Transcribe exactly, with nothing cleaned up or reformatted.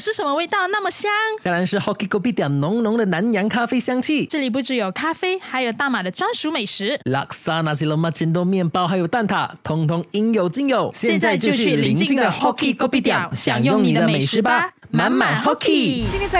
是什么味道那么香？ 当然是 Hoki Kopitiam 浓浓的南洋咖啡香气。 这里不只有咖啡，还有大马的专属美食， Laksa Nasi Lemak Cendol 面包还有蛋挞，通通应有尽有。 现在就去邻近的 Hoki Kopitiam 享用你的美食吧，满满 Hoki。 现在在